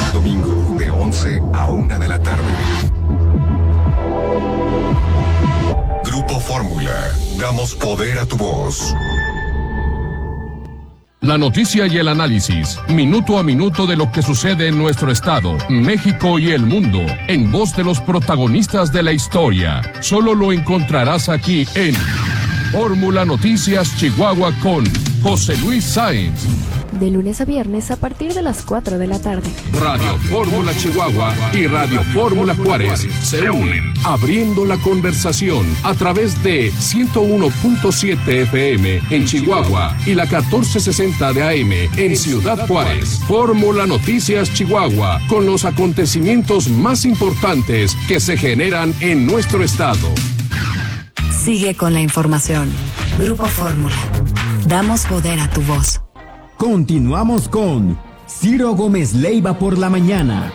domingo, de 11 a 1 de la tarde. Grupo Fórmula. Damos poder a tu voz. La noticia y el análisis, minuto a minuto de lo que sucede en nuestro estado, México y el mundo, en voz de los protagonistas de la historia. Solo lo encontrarás aquí en Fórmula Noticias Chihuahua con José Luis Sáenz. De lunes a viernes a partir de las 4 de la tarde. Radio Fórmula Chihuahua y Radio Fórmula Juárez se unen, abriendo la conversación a través de 101.7 FM en Chihuahua y la 1460 de AM en Ciudad Juárez. Fórmula Noticias Chihuahua, con los acontecimientos más importantes que se generan en nuestro estado. Sigue con la información. Grupo Fórmula. Damos poder a tu voz. Continuamos con Ciro Gómez Leiva por la mañana.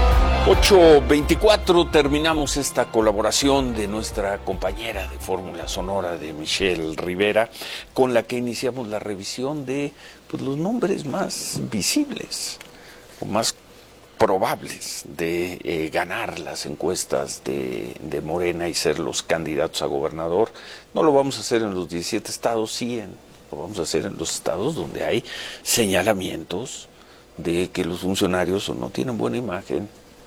8:24, terminamos esta colaboración de nuestra compañera de Fórmula Sonora, de Michelle Rivera, con la que iniciamos la revisión de los nombres más visibles o más probables de ganar las encuestas de Morena y ser los candidatos a gobernador. No lo vamos a hacer en los 17 estados, sí lo vamos a hacer en los estados donde hay señalamientos de que los funcionarios o no tienen buena imagen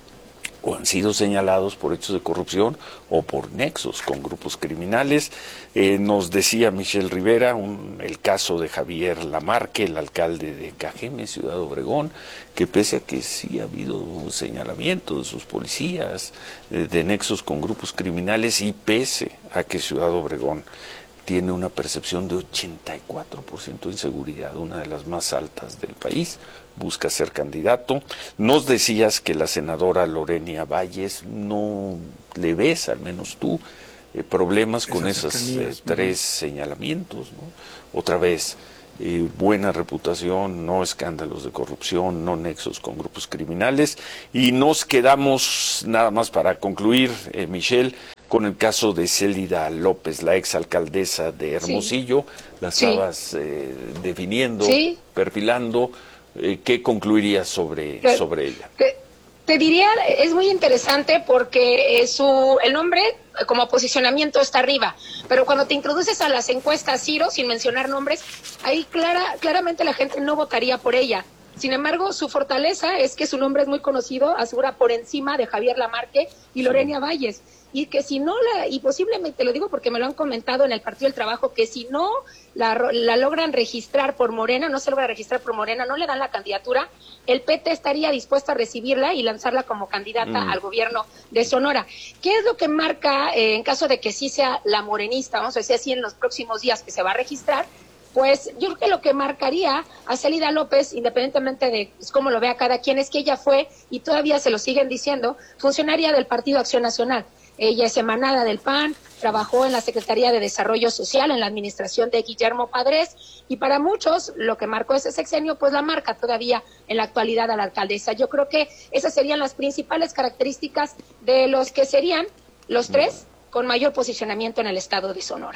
o han sido señalados por hechos de corrupción o por nexos con grupos criminales. Nos decía Michelle Rivera el caso de Javier Lamarque, el alcalde de Cajeme, Ciudad Obregón, que pese a que sí ha habido señalamientos de sus policías de nexos con grupos criminales y pese a que Ciudad Obregón tiene una percepción de 84% de inseguridad, una de las más altas del país, busca ser candidato. Nos decías que la senadora Lorena Valles no le ves, al menos tú, problemas con esos tres señalamientos, ¿no? Otra vez, buena reputación, no escándalos de corrupción, no nexos con grupos criminales. Y nos quedamos, nada más para concluir, Michelle, con el caso de Célida López, la exalcaldesa de Hermosillo. La estabas definiendo, perfilando. ¿Qué concluirías sobre ella? Te diría, es muy interesante porque el nombre como posicionamiento está arriba, pero cuando te introduces a las encuestas, Ciro, sin mencionar nombres, ahí claramente la gente no votaría por ella. Sin embargo, su fortaleza es que su nombre es muy conocido, asegura por encima de Javier Lamarque y Lorena Valles. Y que si no y posiblemente, lo digo porque me lo han comentado en el Partido del Trabajo, que si no la logran registrar por Morena, no se logra registrar por Morena, no le dan la candidatura, el PT estaría dispuesto a recibirla y lanzarla como candidata al gobierno de Sonora. ¿Qué es lo que marca, en caso de que sí sea la morenista, vamos a decir así, en los próximos días que se va a registrar? Pues yo creo que lo que marcaría a Célida López, independientemente de cómo lo vea cada quien, es que ella fue, y todavía se lo siguen diciendo, funcionaria del Partido Acción Nacional. Ella es emanada del PAN, trabajó en la Secretaría de Desarrollo Social, en la administración de Guillermo Padres, y para muchos lo que marcó ese sexenio, pues la marca todavía en la actualidad a la alcaldesa. Yo creo que esas serían las principales características de los que serían los tres con mayor posicionamiento en el estado de Sonora.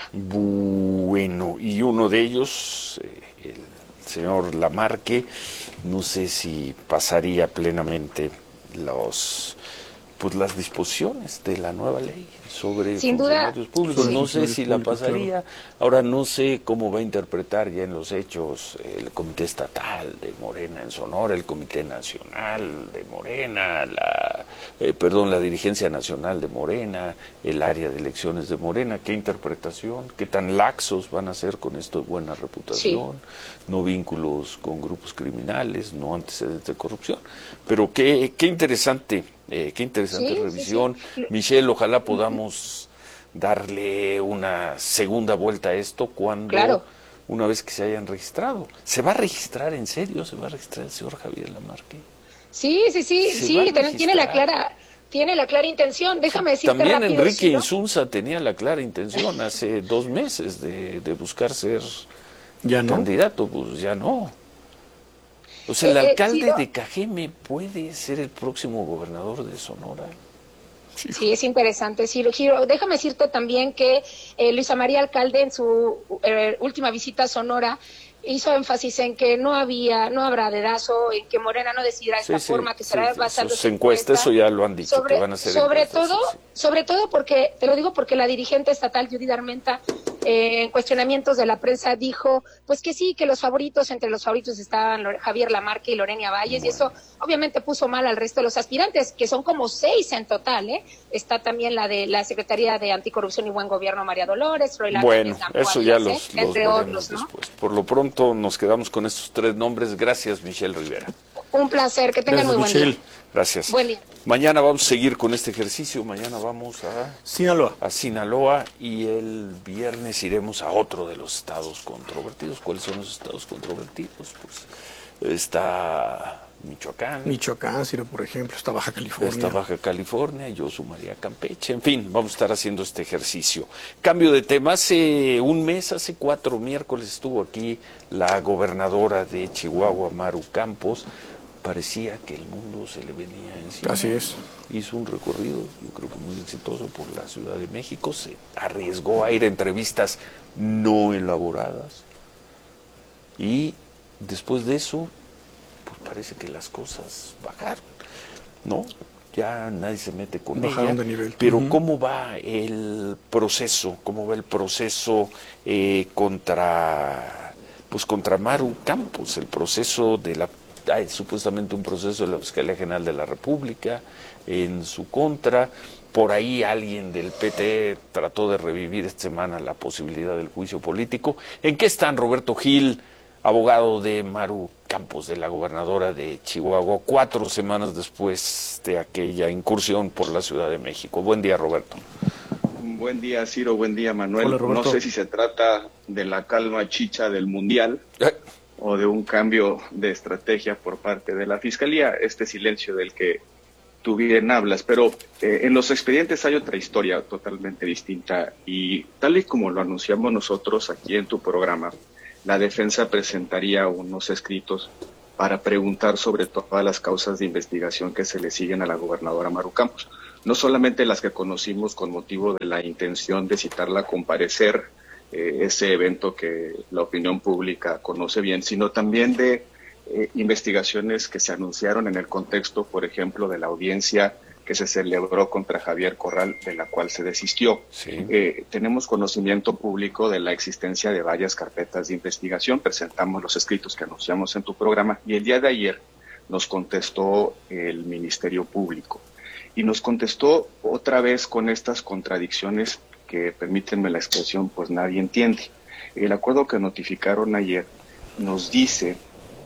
Bueno, y uno de ellos, el señor Lamarque, no sé si pasaría plenamente las disposiciones de la nueva ley sobre funcionarios públicos. No sé si la pasaría. Ahora no sé cómo va a interpretar ya en los hechos el Comité Estatal de Morena en Sonora, el Comité Nacional de Morena, la Dirigencia Nacional de Morena, el área de elecciones de Morena. ¿Qué interpretación? ¿Qué tan laxos van a ser con esto de buena reputación? No vínculos con grupos criminales, no antecedentes de corrupción. Pero qué interesante. Qué interesante revisión. Michelle, ojalá podamos darle una segunda vuelta a esto cuando, una vez que se hayan registrado. ¿Se va a registrar en serio? ¿Se va a registrar el señor Javier Lamarque? Sí, tiene la clara intención. Déjame decirte también rápido, Enrique Insunza tenía la clara intención hace 2 meses de buscar ser candidato, pues ya no. O sea, el alcalde de Cajeme puede ser el próximo gobernador de Sonora. Sí, es interesante, Ciro. Déjame decirte también que Luisa María Alcalde, en su última visita a Sonora, hizo énfasis en que no habrá dedazo, en que Morena no decidirá esta forma, que será basado en encuestas. Eso ya lo han dicho, que van a hacer sobre todo porque, te lo digo porque la dirigente estatal Judith Armenta, en cuestionamientos de la prensa, dijo pues que sí, que entre los favoritos estaban Javier Lamarque y Lorena Valles, y eso obviamente puso mal al resto de los aspirantes, que son como 6 en total, Está también la de la Secretaría de Anticorrupción y Buen Gobierno, María Dolores, bueno, eso ya los entre otros, ¿no? Después. Por lo pronto nos quedamos con estos 3 nombres. Gracias, Michelle Rivera. Un placer, que tengan muy buen día. Gracias. Buen día. Mañana vamos a seguir con este ejercicio. Mañana vamos a Sinaloa y el viernes iremos a otro de los estados controvertidos. ¿Cuáles son los estados controvertidos? Pues está Michoacán, Ciro, por ejemplo, está Baja California. Yo sumaría Campeche. En fin, vamos a estar haciendo este ejercicio. Cambio de tema. Hace 4 miércoles estuvo aquí la gobernadora de Chihuahua, Maru Campos. Parecía que el mundo se le venía encima. Así es. Hizo un recorrido, yo creo que muy exitoso, por la Ciudad de México. Se arriesgó a ir a entrevistas no elaboradas. Y después de eso, pues parece que las cosas bajaron, ¿no? Ya nadie se mete con bajaron ella. De nivel. Pero ¿cómo va el proceso? ¿Cómo va el proceso contra Maru Campos? El proceso de supuestamente un proceso de la Fiscalía General de la República en su contra. Por ahí alguien del PT trató de revivir esta semana la posibilidad del juicio político. ¿En qué están, Roberto Gil, abogado de Maru Campos, de la gobernadora de Chihuahua, 4 semanas después de aquella incursión por la Ciudad de México? Buen día, Roberto. Buen día, Ciro. Buen día, Manuel. Hola, Roberto. No sé si se trata de la calma chicha del Mundial o de un cambio de estrategia por parte de la Fiscalía, este silencio del que tú bien hablas, pero en los expedientes hay otra historia totalmente distinta, y tal y como lo anunciamos nosotros aquí en tu programa, la defensa presentaría unos escritos para preguntar sobre todas las causas de investigación que se le siguen a la gobernadora Maru Campos, no solamente las que conocimos con motivo de la intención de citarla a comparecer, ese evento que la opinión pública conoce bien, sino también de investigaciones que se anunciaron en el contexto, por ejemplo, de la audiencia que se celebró contra Javier Corral, de la cual se desistió. Sí. Tenemos conocimiento público de la existencia de varias carpetas de investigación, presentamos los escritos que anunciamos en tu programa, y el día de ayer nos contestó el Ministerio Público, y nos contestó otra vez con estas contradicciones que, permítanme la expresión, pues nadie entiende. El acuerdo que notificaron ayer nos dice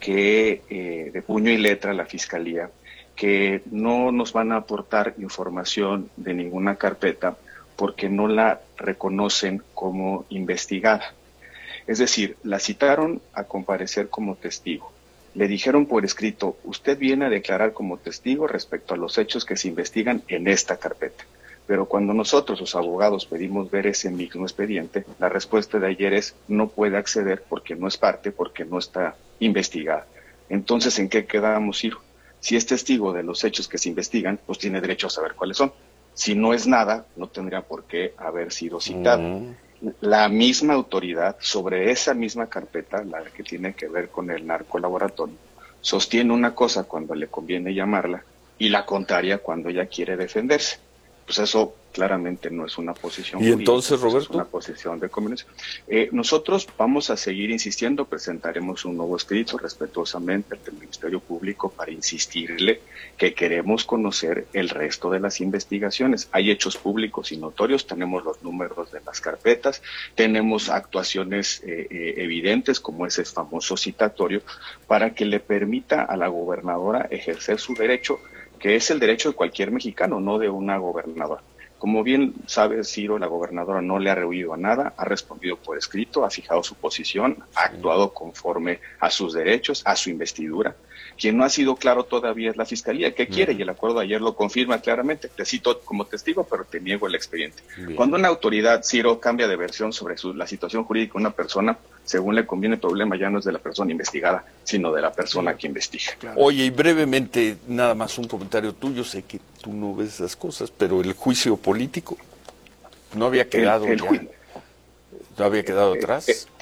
que de puño y letra la Fiscalía, que no nos van a aportar información de ninguna carpeta porque no la reconocen como investigada. Es decir, la citaron a comparecer como testigo. Le dijeron por escrito, usted viene a declarar como testigo respecto a los hechos que se investigan en esta carpeta. Pero cuando nosotros, los abogados, pedimos ver ese mismo expediente, la respuesta de ayer es no puede acceder porque no es parte, porque no está investigada. Entonces, ¿en qué quedamos, Ciro? Si es testigo de los hechos que se investigan, pues tiene derecho a saber cuáles son. Si no es nada, no tendría por qué haber sido citado. La misma autoridad sobre esa misma carpeta, la que tiene que ver con el narcolaboratorio, sostiene una cosa cuando le conviene llamarla y la contraria cuando ella quiere defenderse. Pues eso claramente no es una posición jurídica. ¿Y entonces, Roberto? Es una posición de conveniencia. Nosotros vamos a seguir insistiendo, presentaremos un nuevo escrito respetuosamente ante el Ministerio Público para insistirle que queremos conocer el resto de las investigaciones. Hay hechos públicos y notorios, tenemos los números de las carpetas, tenemos actuaciones evidentes como ese famoso citatorio, para que le permita a la gobernadora ejercer su derecho, que es el derecho de cualquier mexicano, no de una gobernadora. Como bien sabe, Ciro, la gobernadora no le ha rehuido a nada, ha respondido por escrito, ha fijado su posición, ha actuado conforme a sus derechos, a su investidura. Quien no ha sido claro todavía es la Fiscalía, que quiere, y el acuerdo de ayer lo confirma claramente. Te cito como testigo, pero te niego el expediente. Bien. Cuando una autoridad, Ciro, cambia de versión sobre la situación jurídica de una persona, según le conviene, el problema ya no es de la persona investigada, sino de la persona que investiga. Claro. Oye, y brevemente, nada más un comentario tuyo, sé que tú no ves esas cosas, pero el juicio político no había quedado no había quedado atrás.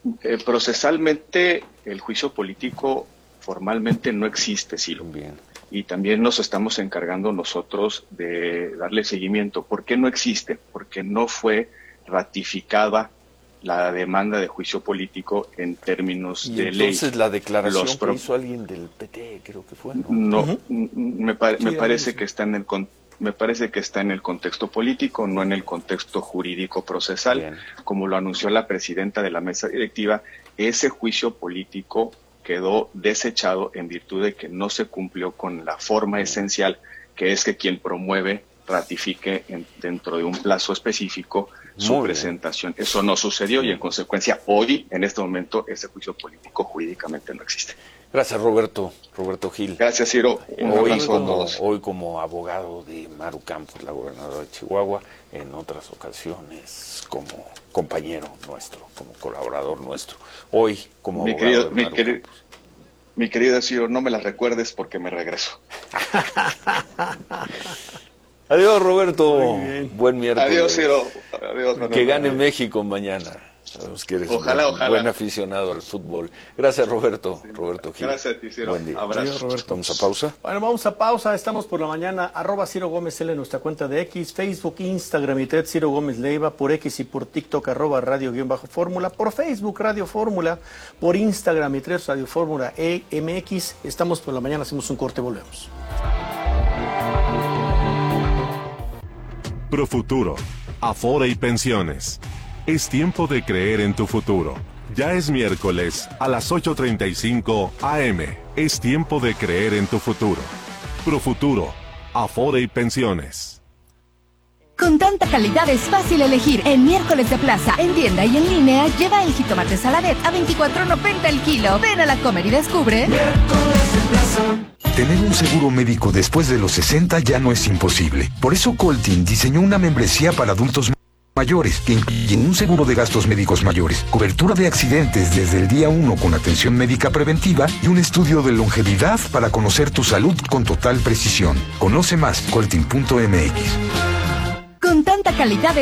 Procesalmente, el juicio político formalmente no existe, Ciro. Bien. Y también nos estamos encargando nosotros de darle seguimiento. ¿Por qué no existe? Porque no fue ratificada la demanda de juicio político en términos de ley. Entonces la declaración que hizo alguien del PT, creo que fue, ¿no? No, me parece que está en el contexto político, no en el contexto jurídico procesal. Bien. Como lo anunció la presidenta de la mesa directiva, ese juicio político quedó desechado en virtud de que no se cumplió con la forma esencial, que es que quien promueve ratifique dentro de un plazo específico su presentación. Eso no sucedió y en consecuencia hoy, en este momento, ese juicio político jurídicamente no existe. Gracias, Roberto Gil. Gracias, Ciro. Un abrazo a todos. Hoy como abogado de Maru Campos, la gobernadora de Chihuahua, en otras ocasiones como compañero nuestro, como colaborador nuestro. Hoy como abogado de Maru Campos. Mi querido Ciro, no me las recuerdes porque me regreso. Adiós, Roberto. Buen miércoles. Adiós, Ciro. Adiós, que gane México mañana. Sabemos que eres ojalá. Un buen aficionado al fútbol. Gracias, Roberto. Roberto Gil. Gracias a ti, Ciro. Buen día. Abrazo. Roberto. ¿Vamos a pausa? Bueno, vamos a pausa. Estamos por la mañana. @Ciro Gómez L en nuestra cuenta de X, Facebook, Instagram y Ted Ciro Gómez Leiva. Por X y por TikTok @radio_fórmula. Por Facebook Radio Fórmula. Por Instagram y Ted Radio Fórmula EMX. Estamos por la mañana. Hacemos un corte. Volvemos. Profuturo, Afore y Pensiones. Es tiempo de creer en tu futuro. Ya es miércoles a las 8:35 AM. Es tiempo de creer en tu futuro. Profuturo, Afore y Pensiones. Con tanta calidad es fácil elegir. En miércoles de plaza, en tienda y en línea, lleva el jitomate saladet a $24.90 el kilo. Ven a la Comer y descubre. Miércoles de plaza. Tener un seguro médico después de los 60 ya no es imposible. Por eso Coltin diseñó una membresía para adultos mayores que incluye un seguro de gastos médicos mayores, cobertura de accidentes desde el día 1 con atención médica preventiva y un estudio de longevidad para conocer tu salud con total precisión. Conoce más, coltin.mx. Con tanta calidad